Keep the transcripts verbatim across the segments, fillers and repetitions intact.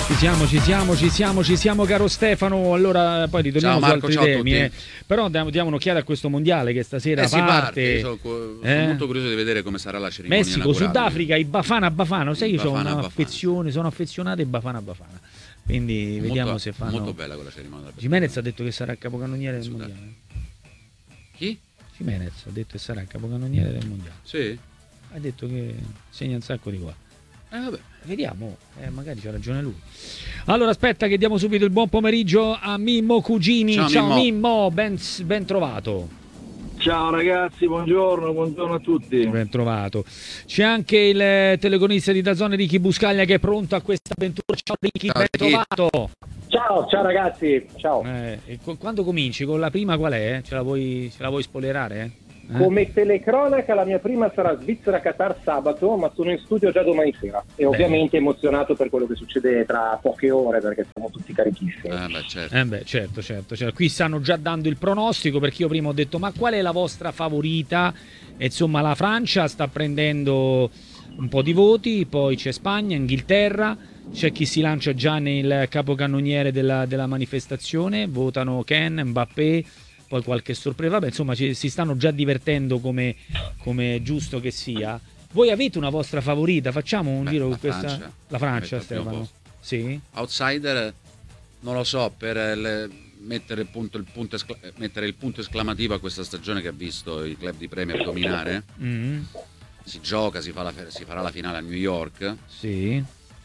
Ci siamo, ci siamo, ci siamo, ci siamo, caro Stefano. Allora, poi ritorniamo ciao, su Marco, altri temi. Eh. Però diamo, diamo un'occhiata a questo mondiale che stasera eh, parte. Si parte. Sono, sono eh? molto curioso di vedere come sarà la cerimonia. Messico, Sudafrica, i Bafana Bafana. Sai, io Bafana, sono Bafana. sono affezionato ai Bafana Bafana. Quindi molto, vediamo se fanno. Molto bella quella cerimonia. Jimenez ha detto che sarà il capocannoniere del mondiale. Chi? Jimenez ha detto che sarà il capocannoniere del mondiale. Sì. Ha detto che segna un sacco di qua. Eh, vabbè. Vediamo, eh, magari c'ha ragione lui. Allora aspetta che diamo subito il buon pomeriggio a Mimmo Cugini. Ciao, Ciao Mimmo, Mimmo ben, ben trovato. Ciao ragazzi, buongiorno, buongiorno a tutti. Ben trovato. C'è anche il telecronista di DAZN Ricky Buscaglia che è pronto a questa avventura. Ciao Ricky, ben trovato. Ciao, ciao ragazzi, ciao. Eh, e quando cominci? Con la prima qual è? Ce la vuoi, ce la vuoi spoilerare? Eh? Come telecronaca la mia prima sarà Svizzera-Qatar sabato, ma sono in studio già domani sera e beh, ovviamente emozionato per quello che succede tra poche ore perché siamo tutti carichissimi. Eh beh, certo. Eh beh, certo, certo, certo. Qui stanno già dando il pronostico perché io prima ho detto ma qual è la vostra favorita? E insomma la Francia sta prendendo un po' di voti, poi c'è Spagna, Inghilterra, c'è chi si lancia già nel capocannoniere della, della manifestazione, votano Ken, Mbappé, poi qualche sorpresa, vabbè insomma ci, si stanno già divertendo come, come è giusto che sia. Voi avete una vostra favorita? Facciamo un Beh, giro con questa Francia. la Francia, Stefano. Sì. Outsider non lo so, per le, mettere, punto, il punto escla- mettere il punto esclamativo a questa stagione che ha visto i club di Premier dominare. Mm. Si gioca, si, fa la, si farà la finale a New York. Sì.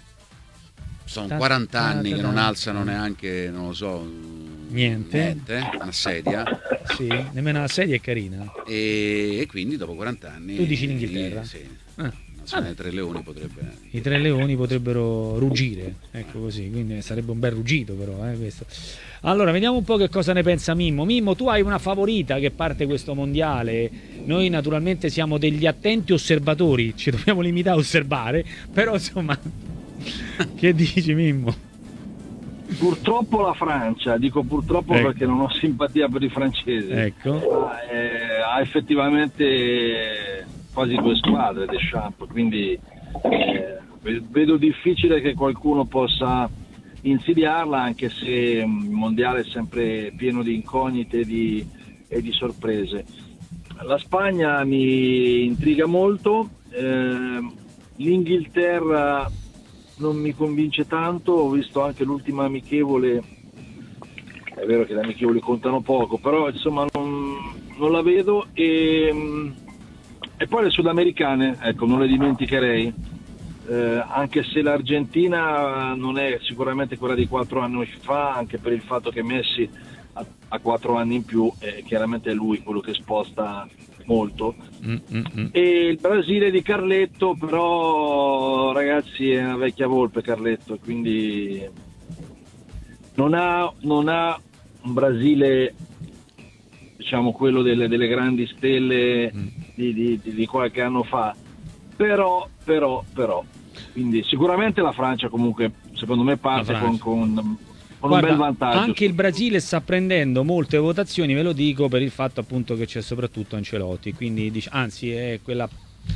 Sono quaranta anni che non alzano neanche, non lo so, niente, niente una sedia. Sì, nemmeno la sedia è carina. E, e quindi dopo quaranta anni... Tu dici l'Inghilterra? Eh, sì. Ah. Nazione dei Tre Leoni potrebbe... I Tre Leoni potrebbero ruggire, ecco così, quindi sarebbe un bel ruggito però, eh, questo. Allora, vediamo un po' che cosa ne pensa Mimmo. Mimmo, tu hai una favorita che parte questo mondiale. Noi naturalmente siamo degli attenti osservatori, ci dobbiamo limitare a osservare, però insomma... Che dici Mimmo? Purtroppo la Francia, dico purtroppo ecco. Perché non ho simpatia per i francesi. Ecco. Ha, eh, ha effettivamente quasi due squadre Deschamps, quindi eh, vedo difficile che qualcuno possa insidiarla, anche se il mondiale è sempre pieno di incognite e di, e di sorprese. La Spagna mi intriga molto, eh, l'Inghilterra non mi convince tanto, ho visto anche l'ultima amichevole, è vero che le amichevoli contano poco, però insomma non, non la vedo, e, e poi le sudamericane, ecco, non le dimenticherei, eh, anche se l'Argentina non è sicuramente quella di quattro anni fa, anche per il fatto che Messi ha, ha quattro anni in più e chiaramente è lui quello che sposta molto. Mm, mm, mm. E il Brasile di Carletto, però ragazzi è una vecchia volpe Carletto, quindi non ha, non ha un Brasile, diciamo quello delle, delle grandi stelle mm. di, di, di qualche anno fa, però però però quindi sicuramente la Francia comunque secondo me parte con, con con Guarda, un bel vantaggio. Anche il Brasile sta prendendo molte votazioni, ve lo dico, per il fatto appunto che c'è soprattutto Ancelotti, quindi anzi è quella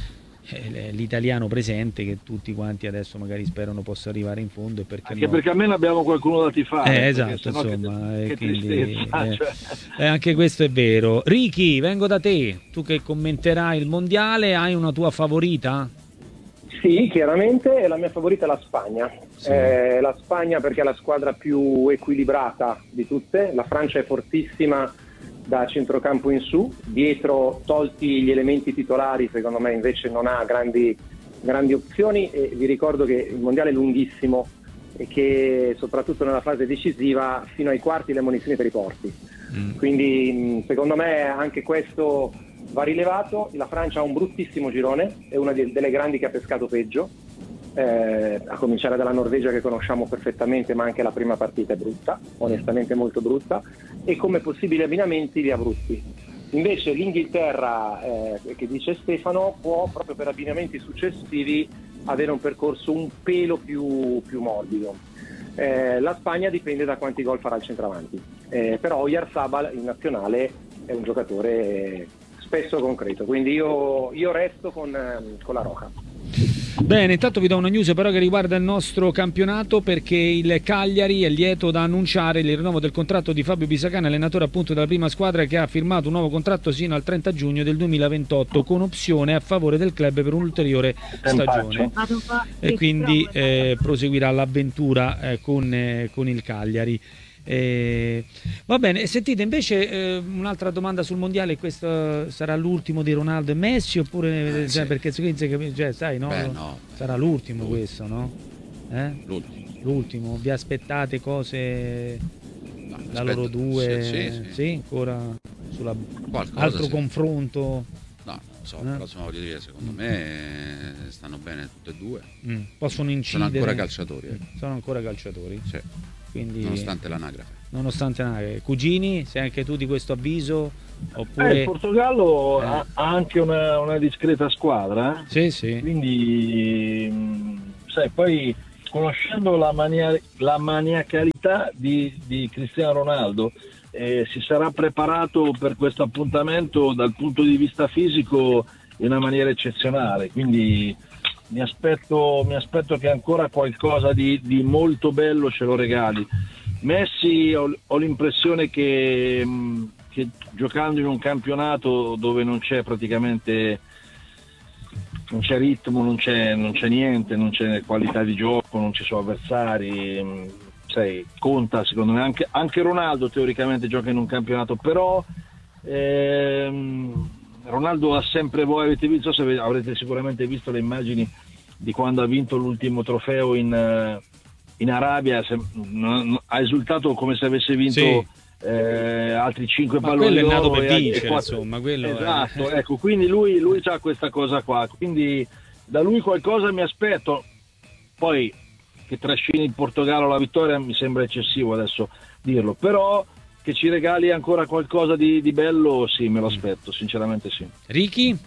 è l'italiano presente che tutti quanti adesso magari sperano possa arrivare in fondo, e perché anche no? perché almeno abbiamo qualcuno da tifare. Eh, esatto, insomma, che, che che quindi, tristezza, eh, cioè. eh, anche questo è vero. Ricky, vengo da te, tu che commenterai il mondiale, hai una tua favorita? Sì, chiaramente la mia favorita è la Spagna. Sì. Eh, la Spagna perché è la squadra più equilibrata di tutte, la Francia è fortissima da centrocampo in su, dietro tolti gli elementi titolari secondo me invece non ha grandi, grandi opzioni, e vi ricordo che il mondiale è lunghissimo e che soprattutto nella fase decisiva fino ai quarti le munizioni per i porti, mm. quindi secondo me anche questo va rilevato. La Francia ha un bruttissimo girone, è una delle grandi che ha pescato peggio, eh, a cominciare dalla Norvegia che conosciamo perfettamente, ma anche la prima partita è brutta, onestamente molto brutta, e come possibili abbinamenti li ha brutti. Invece l'Inghilterra, eh, che dice Stefano, può proprio per abbinamenti successivi avere un percorso un pelo più, più morbido. Eh, la Spagna dipende da quanti gol farà il centravanti, eh, però Oyarzabal in nazionale è un giocatore spesso concreto, quindi io, io resto con, con la Roja. Bene, intanto vi do una news però che riguarda il nostro campionato, perché il Cagliari è lieto da annunciare il rinnovo del contratto di Fabio Pisacane, allenatore appunto della prima squadra, che ha firmato un nuovo contratto sino al trenta giugno del duemilaventotto con opzione a favore del club per un'ulteriore stagione, e quindi eh, proseguirà l'avventura eh, con, eh, con il Cagliari. Eh, va bene, sentite invece eh, un'altra domanda sul mondiale: questo sarà l'ultimo di Ronaldo e Messi oppure Eh, cioè, sì. perché cioè, sai, no? Beh, no, sarà l'ultimo l'ultimo. questo, no? Eh? L'ultimo. L'ultimo, vi aspettate cose No, da aspetta, loro due? sì, sì, sì. Sì, ancora sulla Qualcosa, altro sì. confronto? No, non lo so, Eh? però insomma, voglio dire, secondo me stanno bene tutte e due. Mm, possono incidere. Sono ancora calciatori, eh. Sono ancora calciatori. Sì. Quindi, Nonostante l'anagrafe. nonostante l'anagrafe. Cugini, sei anche tu di questo avviso? Eh, Oppure... il Portogallo Eh. ha, ha anche una, una discreta squadra, eh? Sì, sì. Quindi mh, sai, poi conoscendo la, mania- la maniacalità di, di Cristiano Ronaldo, eh, si sarà preparato per questo appuntamento dal punto di vista fisico in una maniera eccezionale, quindi mi aspetto, mi aspetto che ancora qualcosa di, di molto bello ce lo regali. Messi ho, ho l'impressione che, mh, che giocando in un campionato dove non c'è praticamente non c'è ritmo, non c'è, non c'è niente, non c'è qualità di gioco, non ci sono avversari, mh, sai, conta secondo me anche, anche Ronaldo teoricamente gioca in un campionato, però ehm, Ronaldo ha sempre voi avete visto, se avrete sicuramente visto le immagini di quando ha vinto l'ultimo trofeo in, in Arabia, se, n- ha esultato come se avesse vinto Sì. eh, altri cinque Ma palloni quello è nato d'oro per e- vincere, e quattro- insomma, quello è- esatto, ecco, quindi lui, lui ha questa cosa qua, quindi da lui qualcosa mi aspetto. Poi che trascini il Portogallo alla vittoria mi sembra eccessivo adesso dirlo, però che ci regali ancora qualcosa di, di bello, sì, me lo aspetto, sinceramente sì. Ricky?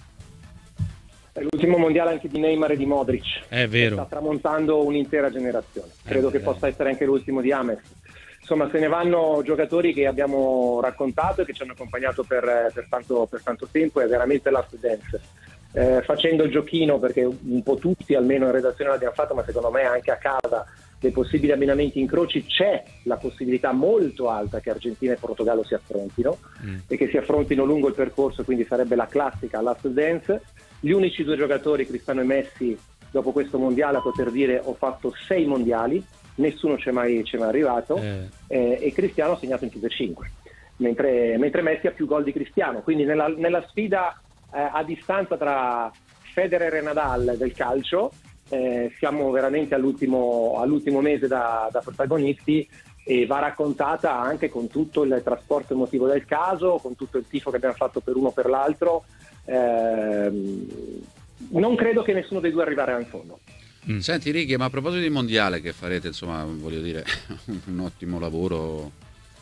È l'ultimo mondiale anche di Neymar e di Modric. È vero. Sta tramontando un'intera generazione. Credo Eh, che eh. possa essere anche l'ultimo di James. Insomma, se ne vanno giocatori che abbiamo raccontato e che ci hanno accompagnato per, per, tanto, per tanto tempo. È veramente last dance. Eh, facendo il giochino, perché un po' tutti almeno in redazione l'abbiamo fatto, ma secondo me anche a casa, dei possibili abbinamenti incroci, c'è la possibilità molto alta che Argentina e Portogallo si affrontino Mm. e che si affrontino lungo il percorso, quindi sarebbe la classica last dance. Gli unici due giocatori, Cristiano e Messi, dopo questo mondiale a poter dire ho fatto sei mondiali, nessuno c'è mai, c'è mai arrivato, Eh. eh, e Cristiano ha segnato in più di cinque, mentre, mentre Messi ha più gol di Cristiano, quindi nella, nella sfida eh, a distanza tra Federer e Nadal del calcio eh, siamo veramente all'ultimo, all'ultimo mese da, da protagonisti, e va raccontata anche con tutto il trasporto emotivo del caso, con tutto il tifo che abbiamo fatto per uno o per l'altro. Ehm, non credo che nessuno dei due arriverà in fondo. Mm. Senti Righi, ma a proposito di mondiale che farete, insomma, voglio dire, un ottimo lavoro,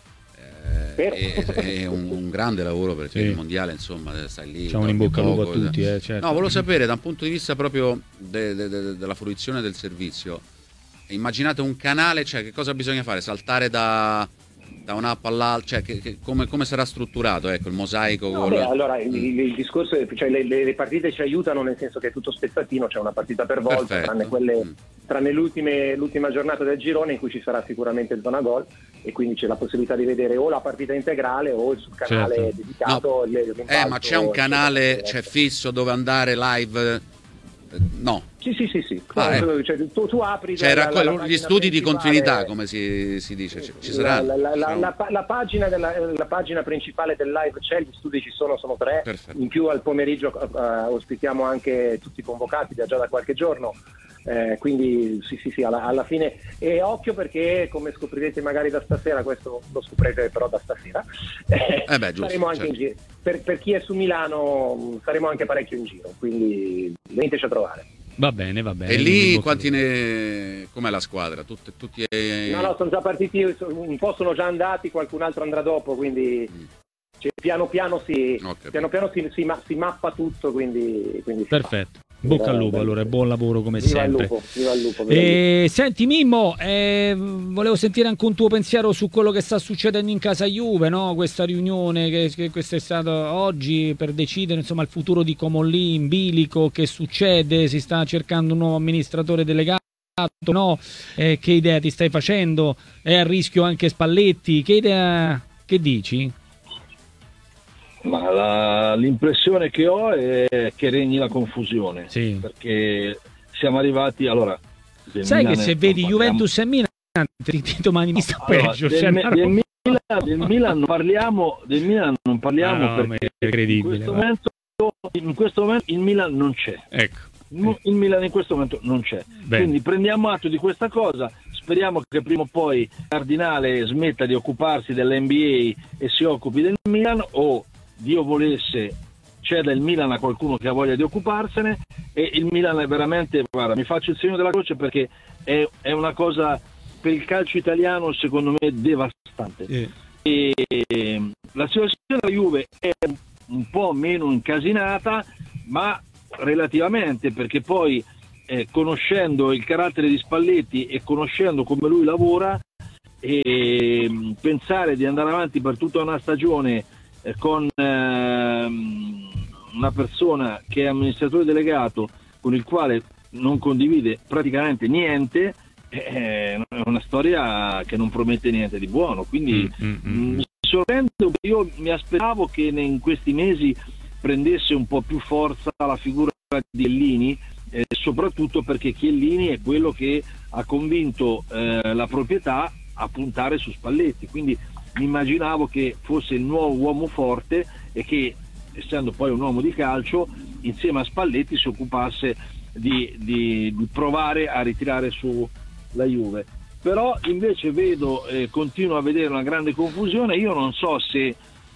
eh, Vero. e, e un, un grande lavoro, perché Sì. il mondiale, insomma, stai lì. Facciamo un in dormi bocca al lupo a poco, tutti, eh, certo. No, volevo sapere, da un punto di vista proprio de- de- de- della fruizione del servizio, immaginate un canale, cioè che cosa bisogna fare? Saltare da, da un'app all'altra, cioè che, che- come, come sarà strutturato, ecco, il mosaico? No, col- beh, allora il, Mm. il discorso è, cioè le, le- le partite ci aiutano, nel senso che è tutto spezzatino, c'è una partita per volta, Perfetto. tranne quelle Mm. tranne l'ultime- l'ultima giornata del girone in cui ci sarà sicuramente zona gol, e quindi c'è la possibilità di vedere o la partita integrale o il sul canale Certo. dedicato. il- il Eh, rimpallo, ma c'è un eccetera, canale, eccetera. c'è fisso dove andare live? Eh, No. Sì, sì, sì, sì. Ah, Tu- cioè, tu, tu apri Cioè, la- raccoglie- la- la gli pagina studi di principale- continuità, come si, si dice, ci, ci La- saranno? La, la- la- Ci la pa- la pagina della, la pagina principale del live c'è, gli studi ci sono, sono tre. Perfetto. In più al pomeriggio eh, ospitiamo anche tutti i convocati da già da qualche giorno. Eh, quindi sì, sì, sì, alla, alla fine. E occhio, perché come scoprirete magari da stasera, questo lo scoprirete però da stasera, eh, Eh beh, giusto, saremo anche certo. in giro. Per, per chi è su Milano mh, saremo anche parecchio in giro, quindi veniteci a trovare. Va bene, va bene. E in lì bocca quanti al lupo. ne... com'è la squadra? Tutte, tutti e... No, no, sono già partiti, un po' sono già andati, qualcun altro andrà dopo, quindi Mm. cioè, piano piano si, Ho capito. piano piano si, si, ma- si mappa tutto, quindi, quindi si fa. Perfetto. Bocca al lupo, allora, buon lavoro come Viva sempre. il lupo, viva il lupo, viva il Eh, senti Mimmo, eh, volevo sentire anche un tuo pensiero su quello che sta succedendo in casa Juve, no? Questa riunione che, che questa è stata oggi per decidere insomma il futuro di Comolli in bilico, che succede, si sta cercando un nuovo amministratore delegato, no? Eh, che idea ti stai facendo? È a rischio anche Spalletti, che idea, che dici? Ma la- l'impressione che ho è che regni la confusione, Sì. perché siamo arrivati, allora... del Sai Milan che se non vedi parliamo- Juventus e Milan ti, ti domani mi sta Allora, peggio, del, cioè, Mi- una del roba- Milan, del Milan non parliamo, del Milan non parliamo Ah, no, ma perché è incredibile, in questo, va. momento, in questo momento il Milan non c'è. Ecco. Il il Milan in questo momento non c'è. Bene. Quindi prendiamo atto di questa cosa, speriamo che prima o poi Cardinale smetta di occuparsi dell'N B A e si occupi del Milan, o Dio volesse ceda il Milan a qualcuno che ha voglia di occuparsene, e il Milan è veramente, guarda, mi faccio il segno della croce perché è, è una cosa per il calcio italiano secondo me devastante. Eh. E la situazione della Juve è un po' meno incasinata, ma relativamente, perché poi eh, conoscendo il carattere di Spalletti e conoscendo come lui lavora, e mh, pensare di andare avanti per tutta una stagione eh, con ehm, una persona che è amministratore delegato con il quale non condivide praticamente niente, è una storia che non promette niente di buono. Quindi Mm, mm, mm. mi sorprende, io mi aspettavo che in questi mesi prendesse un po' più forza la figura di Chiellini, eh, soprattutto perché Chiellini è quello che ha convinto eh, la proprietà a puntare su Spalletti, quindi mi immaginavo che fosse il nuovo uomo forte e che, essendo poi un uomo di calcio, insieme a Spalletti si occupasse di, di, di provare a ritirare su la Juve. Però invece vedo, eh, continuo a vedere una grande confusione. Io non so se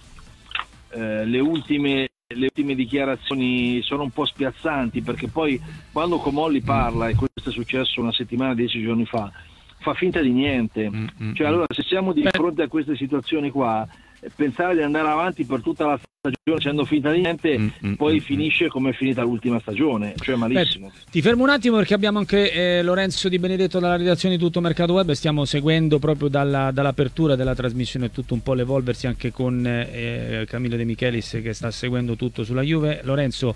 eh, le ultime le ultime dichiarazioni sono un po' spiazzanti, perché poi quando Comolli parla, e questo è successo una settimana, dieci giorni fa, fa finta di niente. Mm, mm, Cioè, allora, se siamo di fronte a queste situazioni qua, eh, pensare di andare avanti per tutta la stagione facendo finta di niente, Mm, mm, poi mm, finisce come è finita l'ultima stagione, cioè malissimo. Beh, ti fermo un attimo perché abbiamo anche eh, Lorenzo Di Benedetto dalla redazione di Tutto Mercato Web, stiamo seguendo proprio dalla, dall'apertura della trasmissione tutto un po' l'evolversi anche con eh, Camillo De Michelis che sta seguendo tutto sulla Juve. Lorenzo,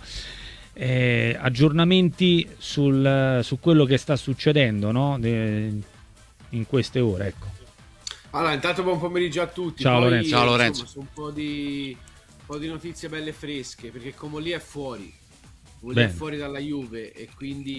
eh, aggiornamenti sul, su quello che sta succedendo, no? De, in queste ore, ecco. Allora, intanto buon pomeriggio a tutti. Ciao, Poi, Lorenzo. Ciao, Lorenzo. Insomma, su un po' di, un po' di notizie belle fresche, perché Comolli è fuori. Comolli Bene. è fuori dalla Juve e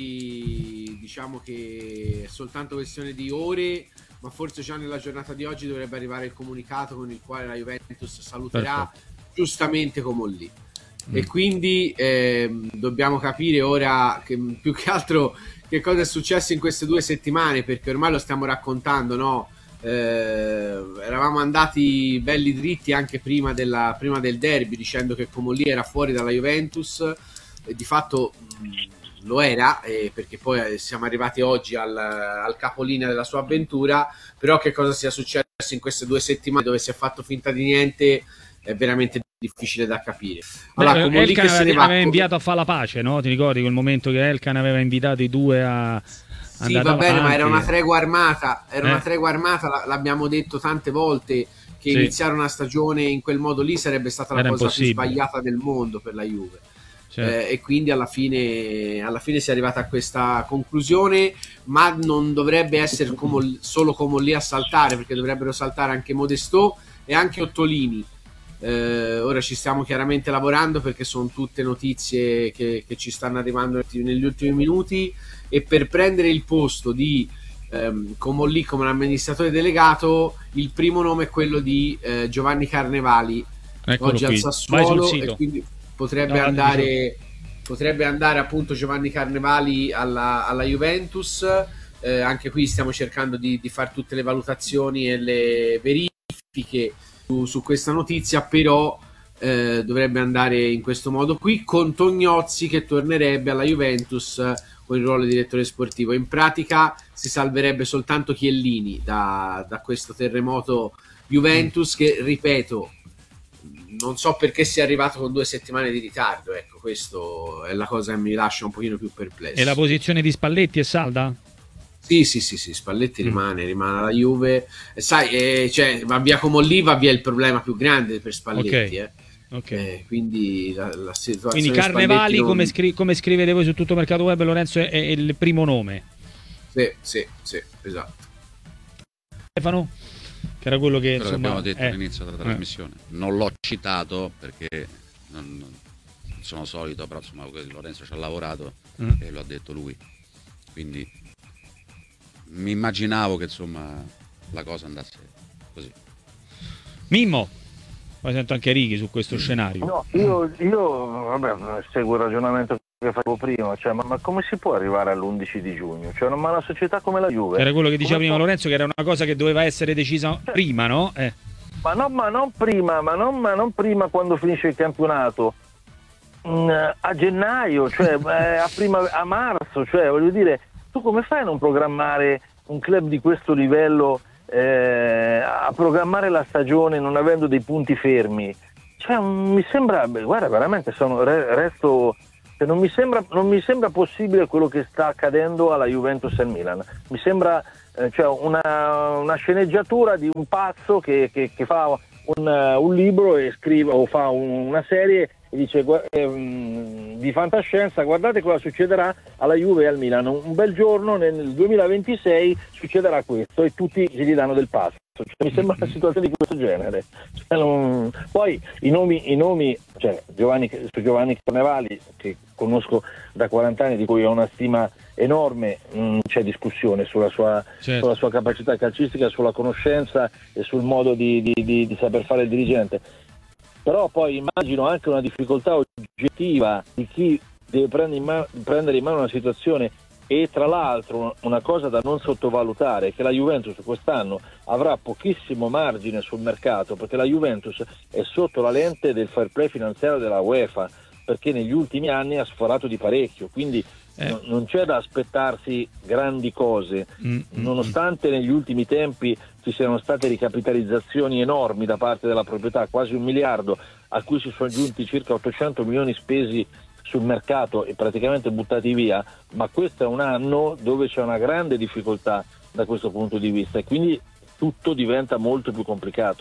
quindi diciamo che è soltanto questione di ore, ma forse già nella giornata di oggi dovrebbe arrivare il comunicato con il quale la Juventus saluterà giustamente Comolli. Mm. E quindi ehm, dobbiamo capire ora che, più che altro che cosa è successo in queste due settimane, perché ormai lo stiamo raccontando, no? Eh, eravamo andati belli dritti anche prima, della, prima del derby dicendo che Comolli era fuori dalla Juventus, e di fatto mh, lo era, eh, perché poi eh, siamo arrivati oggi al, al capolinea della sua avventura. Però che cosa sia successo in queste due settimane dove si è fatto finta di niente è veramente difficile da capire. Allora, Beh, Comolli Elkan che se ne aveva va, inviato a fare la pace, no? Ti ricordi quel momento che Elkan aveva invitato i due a sì, andare va bene, avanti? ma era una tregua armata, era Eh. una tregua armata, l- l'abbiamo detto tante volte che Sì. iniziare una stagione in quel modo lì sarebbe stata la Era cosa più impossibile. sbagliata del mondo per la Juve. Certo. Eh, e quindi alla fine, alla fine si è arrivata a questa conclusione, ma non dovrebbe essere Comol- solo Comolli a saltare, perché dovrebbero saltare anche Modestò e anche Ottolini. Eh, ora ci stiamo chiaramente lavorando, perché sono tutte notizie che, che ci stanno arrivando negli ultimi minuti, e per prendere il posto di ehm, Comolli come amministratore delegato il primo nome è quello di eh, Giovanni Carnevali, Eccolo oggi qui. al Vai Sassuolo, sul sito. e quindi potrebbe No, andare potrebbe andare appunto Giovanni Carnevali alla, alla Juventus. Eh, anche qui stiamo cercando di, di fare tutte le valutazioni e le verifiche su, su questa notizia, però eh, dovrebbe andare in questo modo qui, con Tognozzi che tornerebbe alla Juventus eh, con il ruolo di direttore sportivo. In pratica si salverebbe soltanto Chiellini da, da questo terremoto Juventus, che ripeto non so perché sia arrivato con due settimane di ritardo, ecco, questo è la cosa che mi lascia un pochino più perplesso. E la posizione di Spalletti è salda? Sì, sì, sì, sì, Spalletti Mm. rimane, rimane alla Juve. E sai, eh, cioè, va via Comolli, va via il problema più grande per Spalletti, Ok. eh. Ok. Eh, quindi la, la situazione Quindi Carnevali, Spalletti non- come, scri- come scrivete voi su Tutto Mercato Web, Lorenzo è, è il primo nome. Sì, sì, sì, esatto. Stefano? Che era quello che Quello che insomma, abbiamo detto eh, all'inizio della eh. trasmissione. Non l'ho citato perché non, non sono solito, però insomma Lorenzo ci ha lavorato Mm. e lo ha detto lui. Quindi mi immaginavo che insomma la cosa andasse così. Mimmo, poi sento anche Righi su questo scenario. No, io, io vabbè, seguo il ragionamento che facevo prima, cioè, ma, ma come si può arrivare all'undici di giugno? Cioè, ma una società come la Juve... Era quello che diceva come prima può- Lorenzo, che era una cosa che doveva essere decisa prima, no? Eh. Ma, no, ma non prima, ma non, ma non prima quando finisce il campionato. Mm, a gennaio, cioè eh, a, prima, a marzo, cioè voglio dire, tu come fai a non programmare un club di questo livello, eh, a programmare la stagione non avendo dei punti fermi? Cioè, mm, mi sembra, beh, guarda, veramente sono, re- resto, cioè, non, mi sembra, non mi sembra possibile quello che sta accadendo alla Juventus e al Milan. Mi sembra eh, cioè una, una sceneggiatura di un pazzo che, che, che fa un, un libro e scrive o fa un- una serie e dice gu- ehm, di fantascienza, guardate cosa succederà alla Juve e al Milan, un bel giorno nel duemilaventisei succederà questo e tutti gli danno del passo. Cioè, mi sembra una situazione di questo genere. Cioè, non- Poi i nomi, i nomi cioè, Giovanni, su Giovanni Carnevali, che conosco da quaranta anni, di cui ho una stima enorme, non c'è discussione sulla sua, Certo. sulla sua capacità calcistica, sulla conoscenza e sul modo di, di- di- di saper fare il dirigente. Però poi immagino anche una difficoltà oggettiva di chi deve prendere in, ma- prendere in mano una situazione, e tra l'altro una cosa da non sottovalutare è che la Juventus quest'anno avrà pochissimo margine sul mercato, perché la Juventus è sotto la lente del fair play finanziario della UEFA, perché negli ultimi anni ha sforato di parecchio, quindi Eh. no- non c'è da aspettarsi grandi cose, Mm, mm, nonostante negli ultimi tempi ci siano state ricapitalizzazioni enormi da parte della proprietà, quasi un miliardo, a cui si sono aggiunti circa ottocento milioni spesi sul mercato e praticamente buttati via, ma questo è un anno dove c'è una grande difficoltà da questo punto di vista e quindi tutto diventa molto più complicato.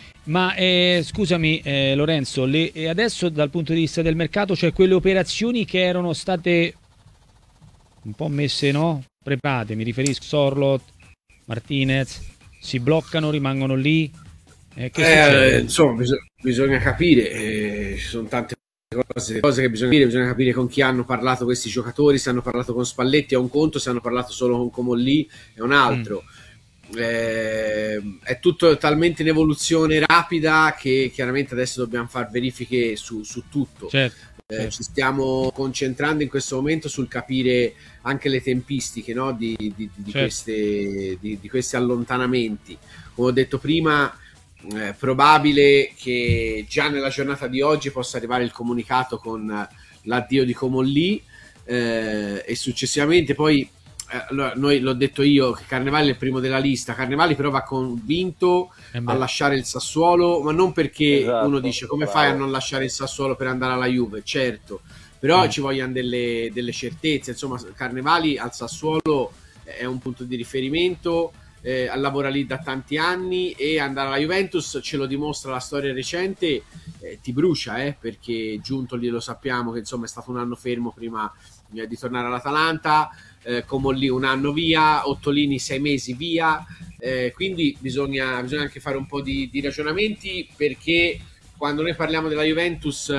Ma eh, scusami eh, Lorenzo, le- e adesso dal punto di vista del mercato, cioè quelle operazioni che erano state un po' messe, no? Preparate, mi riferisco a Sorlot, Martinez, si bloccano, rimangono lì. Eh, che Eh, succede? insomma, bis- bisogna capire, eh, ci sono tante cose, cose che bisogna capire, bisogna capire con chi hanno parlato questi giocatori, se hanno parlato con Spalletti è un conto, se hanno parlato solo con Comolli è un altro. Eh, è tutto talmente in evoluzione rapida che chiaramente adesso dobbiamo fare verifiche su, su tutto. Certo, Eh, certo. ci stiamo concentrando in questo momento sul capire anche le tempistiche, no, di, di- di- di Certo. queste- di- di questi allontanamenti. Come ho detto prima, è probabile che già nella giornata di oggi possa arrivare il comunicato con eh, l'addio di Comolli, eh, e successivamente poi eh, allora, noi l'ho detto io che Carnevali è il primo della lista. Carnevali però va convinto Eh beh. a lasciare il Sassuolo, ma non perché Esatto, uno dice come bravo. fai a non lasciare il Sassuolo per andare alla Juve, certo, però Mm. ci vogliono delle, delle certezze. Insomma, Carnevali al Sassuolo è un punto di riferimento, eh, lavora lì da tanti anni, e andare alla Juventus, ce lo dimostra la storia recente, eh, ti brucia, eh, perché Giuntoli lo sappiamo che insomma è stato un anno fermo prima eh, di tornare all'Atalanta, eh, Comolli un anno via, Ottolini sei mesi via, eh, quindi bisogna, bisogna anche fare un po' di, di ragionamenti, perché quando noi parliamo della Juventus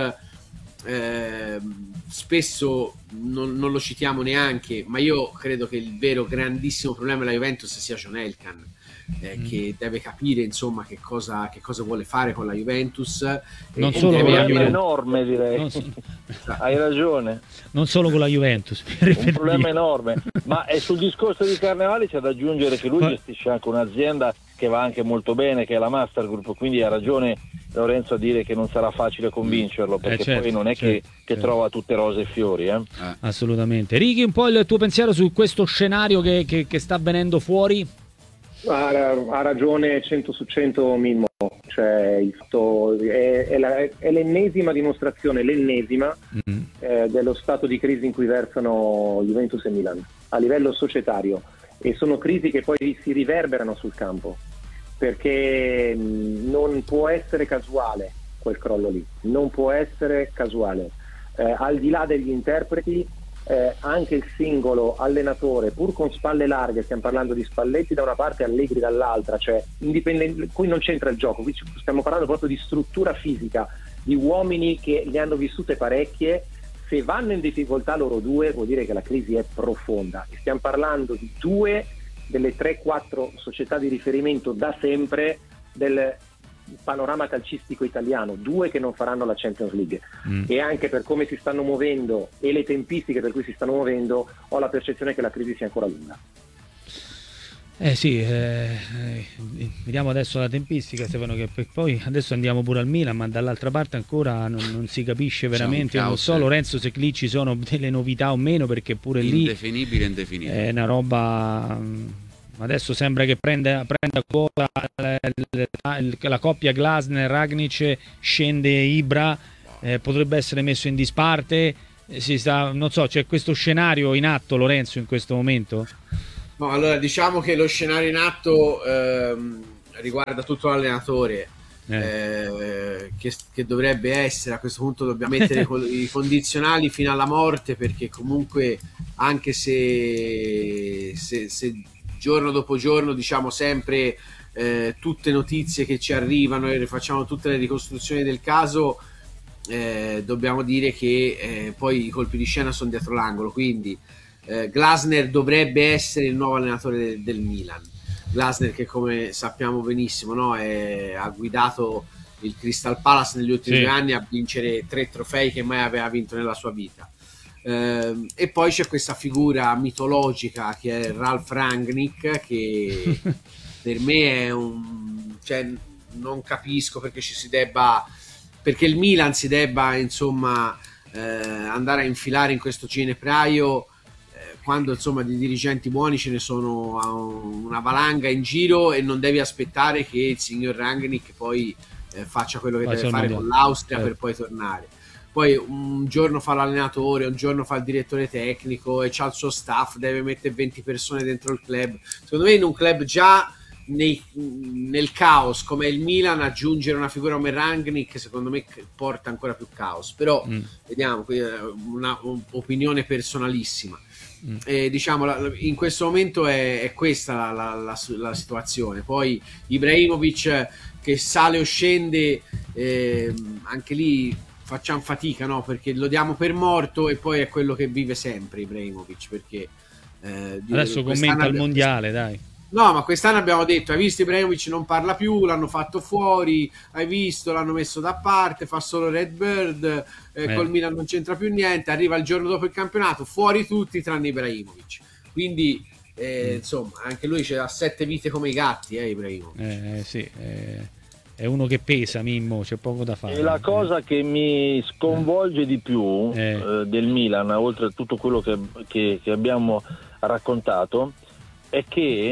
eh, spesso non, non lo citiamo neanche, ma io credo che il vero grandissimo problema della Juventus sia John Elkann, eh, Mm. che deve capire insomma che cosa, che cosa vuole fare con la Juventus, Non e solo deve con la Un problema avere- enorme, direi. Non, so- Hai ragione, non solo con la Juventus. un problema enorme. Ma è sul discorso di Carnevali c'è da aggiungere che lui Ma- gestisce anche un'azienda che va anche molto bene, che è la Master Group, quindi ha ragione Lorenzo a dire che non sarà facile convincerlo, perché Eh, certo, poi non è che, certo, che certo. trova tutte rose e fiori. Eh. Eh. Assolutamente. Righi, un po' il tuo pensiero su questo scenario che, che- che sta avvenendo fuori? Ha, ha ragione cento su cento Mimmo, cioè il fatto è, è, la, è l'ennesima dimostrazione, l'ennesima mm-hmm. eh, dello stato di crisi in cui versano Juventus e Milan a livello societario, e sono crisi che poi si riverberano sul campo, perché mh, non può essere casuale quel crollo lì, non può essere casuale, eh, al di là degli interpreti. Eh, anche il singolo allenatore, pur con spalle larghe, stiamo parlando di Spalletti da una parte e Allegri dall'altra, cioè indipendente, qui non c'entra il gioco, qui stiamo parlando proprio di struttura fisica, di uomini che le hanno vissute parecchie. Se vanno in difficoltà loro due, vuol dire che la crisi è profonda, e stiamo parlando di due delle tre quattro società di riferimento da sempre del panorama calcistico italiano, due che non faranno la Champions League, mm. e anche per come si stanno muovendo e le tempistiche per cui si stanno muovendo ho la percezione che la crisi sia ancora lunga. Eh sì, eh, eh, vediamo adesso la tempistica, Stefano, che poi adesso andiamo pure al Milan, ma dall'altra parte ancora non, non si capisce veramente. Io non so, Lorenzo, se lì ci sono delle novità o meno, perché pure lì indefinibile, indefinibile. È una roba. Adesso sembra che prenda, prenda quota la, la, la coppia Glasner-Ragnic, scende Ibra, eh, potrebbe essere messo in disparte. Eh, si sta, non so, c'è questo scenario in atto, Lorenzo, in questo momento? No, allora diciamo che lo scenario in atto ehm, riguarda tutto l'allenatore, eh. Eh, che, che dovrebbe essere, a questo punto dobbiamo mettere i condizionali fino alla morte, perché comunque anche se, se, se giorno dopo giorno diciamo sempre eh, tutte notizie che ci arrivano e facciamo tutte le ricostruzioni del caso, eh, dobbiamo dire che eh, poi i colpi di scena sono dietro l'angolo, quindi eh, Glasner dovrebbe essere il nuovo allenatore del, del Milan. Glasner, che come sappiamo benissimo, no, è, ha guidato il Crystal Palace negli ultimi sì. due anni a vincere tre trofei che mai aveva vinto nella sua vita. Uh, e poi c'è questa figura mitologica che è Ralf Rangnick, che per me è un, cioè, non capisco perché ci si debba, perché il Milan si debba insomma eh, andare a infilare in questo ginepraio eh, quando insomma di dirigenti buoni ce ne sono una valanga in giro, e non devi aspettare che il signor Rangnick poi eh, faccia quello che poi deve fare con l'Austria eh. per poi tornare. Poi un giorno fa l'allenatore, un giorno fa il direttore tecnico e c'ha il suo staff, deve mettere venti persone dentro il club. Secondo me in un club già nei, nel caos come il Milan, aggiungere una figura come Rangnick secondo me porta ancora più caos. Però mm. vediamo, una opinione personalissima. Mm. E, diciamo, in questo momento è, è questa la, la, la, la situazione. Poi Ibrahimovic che sale o scende, eh, anche lì facciamo fatica, no? Perché lo diamo per morto e poi è quello che vive sempre Ibrahimovic, perché eh, adesso commenta il mondiale, dai. No, ma quest'anno abbiamo detto, hai visto Ibrahimovic non parla più, l'hanno fatto fuori, hai visto, l'hanno messo da parte, fa solo Redbird, eh, eh. col Milan non c'entra più niente, arriva il giorno dopo il campionato, fuori tutti tranne Ibrahimovic. Quindi eh, mm. insomma, anche lui c'ha sette vite come i gatti, eh, Ibrahimovic. Eh, sì, eh. È uno che pesa, Mimmo, c'è poco da fare. E la cosa che mi sconvolge di più eh. Eh, del Milan, oltre a tutto quello che, che, che abbiamo raccontato, è che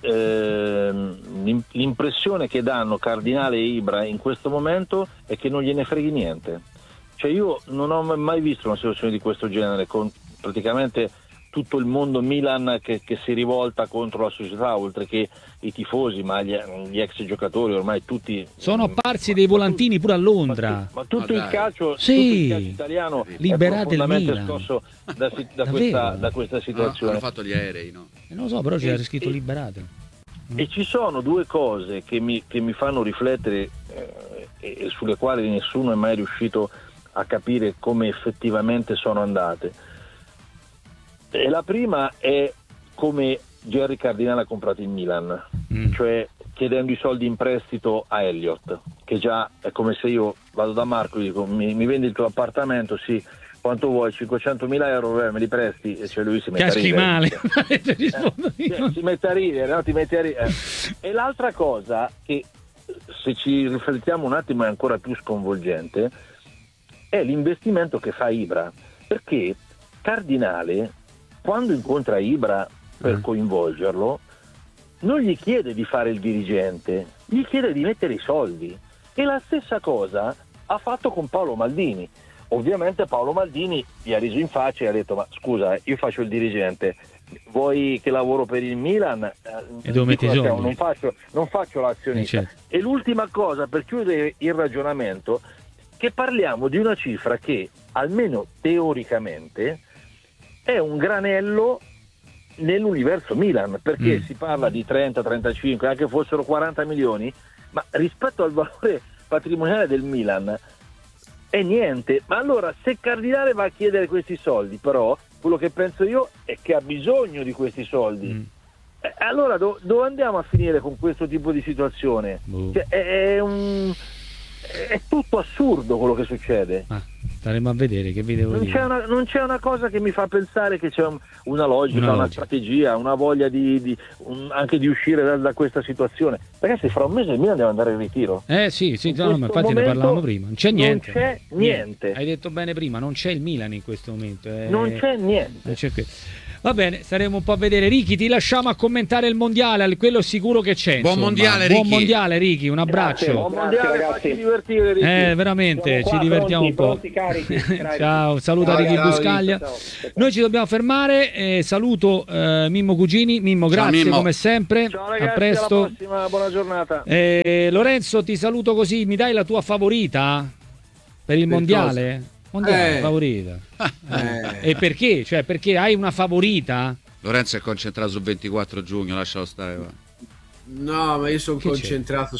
eh, l'impressione che danno Cardinale e Ibra in questo momento è che non gliene freghi niente. Cioè, io non ho mai visto una situazione di questo genere, con praticamente tutto il mondo Milan che, che si rivolta contro la società, oltre che i tifosi, ma gli, gli ex giocatori ormai tutti sono apparsi dei volantini pure a Londra. Ma, ma tutto ma il calcio, sì. tutto il calcio italiano liberate è profondamente il Milan. scosso da, da, questa, da questa situazione. Hanno fatto gli aerei, no? Eh, non lo so, però c'era scritto liberate. E ci sono due cose che mi, che mi fanno riflettere eh, e, e sulle quali nessuno è mai riuscito a capire come effettivamente sono andate. E la prima è come Jerry Cardinale ha comprato il Milan, mm. cioè chiedendo i soldi in prestito a Elliott, che già è come se io vado da Marco e dico mi, mi vendi il tuo appartamento, sì, quanto vuoi, cinquecentomila euro, eh, me li presti, e cioè lui si mette Caschi a ridere. male. eh, cioè, si mette a ridere, no? Ti metti a ridere. E l'altra cosa che, se ci riflettiamo un attimo, è ancora più sconvolgente, è l'investimento che fa Ibra, perché Cardinale, quando incontra Ibra per coinvolgerlo, non gli chiede di fare il dirigente, gli chiede di mettere i soldi. E la stessa cosa ha fatto con Paolo Maldini. Ovviamente Paolo Maldini gli ha riso in faccia e ha detto: ma scusa, io faccio il dirigente, vuoi che lavoro per il Milan? E dove metti i soldi? Non faccio, non faccio l'azionista. Eh, certo. E l'ultima cosa, per chiudere il ragionamento, che parliamo di una cifra che, almeno teoricamente, è un granello nell'universo Milan, perché mm. si parla di trenta trentacinque, anche fossero quaranta milioni, ma rispetto al valore patrimoniale del Milan è niente. Ma allora, se Cardinale va a chiedere questi soldi, però quello che penso io è che ha bisogno di questi soldi. Mm. Eh, allora do- dove andiamo a finire con questo tipo di situazione? Uh. Cioè, è, è un è tutto assurdo quello che succede. Ah, staremo a vedere, che vi devo non dire. C'è una, non c'è una cosa che mi fa pensare che c'è un, una logica, una, una logica. strategia, una voglia di, di un, anche di uscire da, da questa situazione. Ragazzi, fra un mese il Milan deve andare in ritiro. Eh sì, sì, In no, ma infatti ne parlavamo prima. Non c'è niente. Non c'è niente. Hai detto bene prima, non c'è il Milan in questo momento. Eh, non c'è niente. Non c'è que- Va bene, staremo un po' a vedere. Ricky, ti lasciamo a commentare il mondiale, quello sicuro che c'è. Buon insomma. mondiale, Buon Ricky. mondiale, Ricky, un abbraccio. Grazie, buon mondiale, Grazie, facci divertire, Ricky. Eh, veramente, Siamo ci qua, divertiamo pronti, un po'. pronti, carichi, carichi. Ciao, saluta Ciao, Ricky ciao, Buscaglia. ciao, ciao. Noi ci dobbiamo fermare. Eh, saluto eh, Mimmo Cugini. Mimmo, Ciao, grazie Mimmo. come sempre. Ciao ragazzi, a presto. alla prossima, buona giornata. Eh, Lorenzo, ti saluto così. Mi dai la tua favorita per il Per mondiale? Mondiale, Eh. favorita. Eh. E perché? Cioè, perché hai una favorita? Lorenzo è concentrato sul ventiquattro giugno, lascialo stare. Va. No, ma io sono Che c'è? concentrato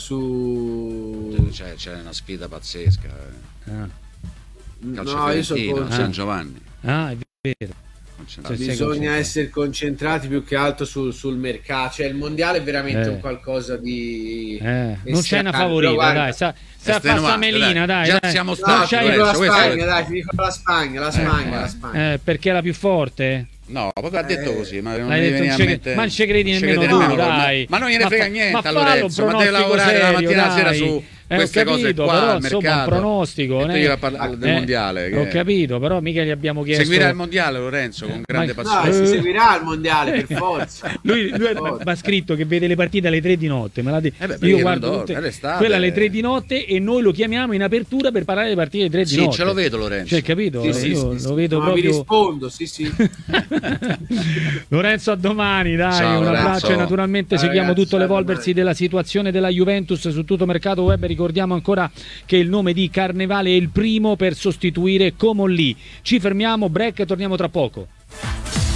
su... C'è, c'è una sfida pazzesca. eh. Ah, Calcio No, io sono Fiorentina, con- San Giovanni. ah, è vero. Concentrato. Sì, sei Bisogna concentrato. essere concentrati più che altro sul, sul mercato. Cioè il mondiale è veramente Eh. un qualcosa di... Eh, non c'è una Però favorita, guarda, dai. Sta, sta a Estenuante, fare melina, dai. Già dai. siamo No, stati. ti c'hai- dico la Lorenzo, questo Spagna, è- dai, ti dico la Spagna, la Spagna, la Spagna. Eh, perché è la più forte? No, proprio ha detto Eh. così, ma non L'hai mi detto, veniva non a ci- mente. ma non ci credi Non ci nemmeno crede tu, nemmeno lui, dai. Ma, ma non gliene Ma frega fa- niente ma a fallo un Lorenzo, ma deve pronostico lavorare la serio, mattina alla sera dai. su Eh, ho queste cose capito, qua, però, al insomma, un mercato. pronostico, E tu eh. gli vai a parlare del Eh, mondiale. che- Ho capito, però mica gli abbiamo chiesto. Seguirà il mondiale Lorenzo con grande ma- passione. No, si Eh. seguirà il mondiale per forza. Lui, lui Per forza. mi ha scritto che vede le partite alle tre di notte. Me l'ha detto. Eh beh, perché Io non guardo dorme, tutte- è l'estate. quella alle tre di notte e noi lo chiamiamo in apertura per parlare delle partite alle tre di Sì, notte. ce lo vedo Lorenzo. Cioè, capito? Sì, sì, Io sì, sì. lo vedo No, ma vi proprio. rispondo, sì, sì. Lorenzo, a domani, dai, Ciao, un Lorenzo. abbraccio e naturalmente Ciao, seguiamo ragazzi, tutto a l'evolversi domani. della situazione della Juventus su tutto mercato web. Ricordiamo ancora che il nome di Carnevale è il primo per sostituire Comolli. Ci fermiamo, break e torniamo tra poco.